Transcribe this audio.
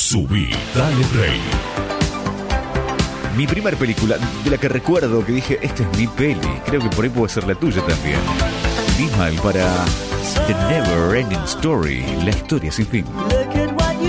Subí, dale play. Mi primer película, de la que recuerdo que dije, esta es mi peli. Creo que por ahí puede ser la tuya también. Dismal para The Never Ending Story, la historia sin fin.